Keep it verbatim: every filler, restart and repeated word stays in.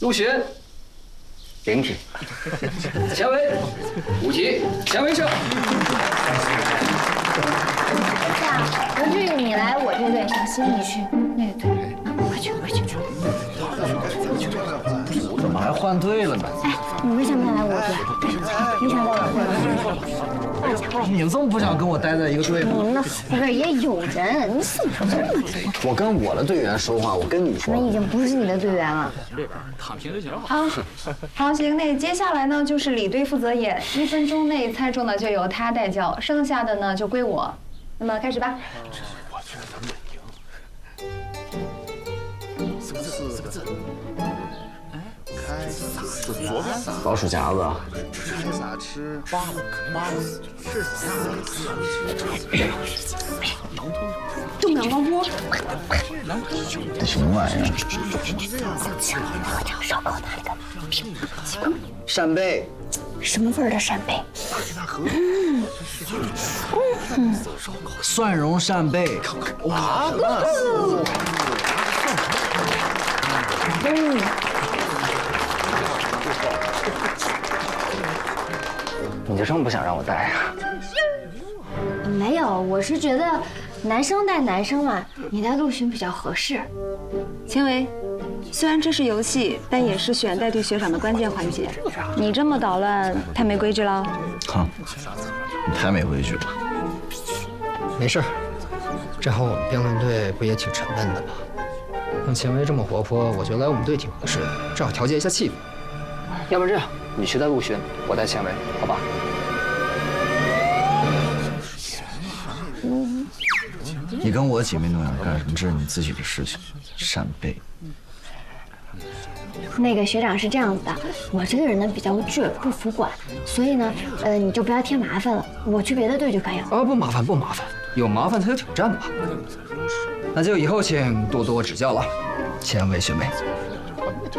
陆巡，零级。前卫，五级。前卫射。 这样，文志宇，你来我这队，小新你去那个队。快去，快去。 怎么还换队了呢？ 哎，你为什么要来我队？你想在我队？ 你这么不想跟我待在一个队吗？ 你们的后边也有人，你怎么说这么多？ 我跟我的队员说话，我跟你说， 他们已经不是你的队员了。 躺平就行。 好，好，行，那接下来呢就是李队负责演，一分钟内猜中的就由他带教，剩下的呢就归我。那么开始吧。 我觉得咱们赢。四个字，四个字。开撒是左边撒。 老鼠夹子。 开撒吃八八是撒动感光波。 这什么玩意儿？ 烧烤那里的平麻扇贝。 什么味儿的扇贝？ 嗯嗯，蒜蓉扇贝。哇！嗯。 你就这么不想让我带呀？ 没有，我是觉得男生带男生嘛，你带陆巡比较合适。 秦维，虽然这是游戏，但也是选带队学长的关键环节。你这么捣乱，太没规矩了。 哼，你太没规矩了。 没事，正好我们辩论队不也挺沉闷的吗？像秦维这么活泼，我觉得来我们队挺合适的，正好调节一下气氛。 要不然这样，你去带陆巡，我带前卫，好吧？ 你跟我挤眉弄眼干什么？这是你自己的事情。扇贝。 那个学长是这样子的，我这个人呢比较倔，不服管，所以呢，呃，你就不要添麻烦了，我去别的队就可以了。 啊，不麻烦，不麻烦，有麻烦才有挑战嘛。那就以后请多多指教了，前卫学妹。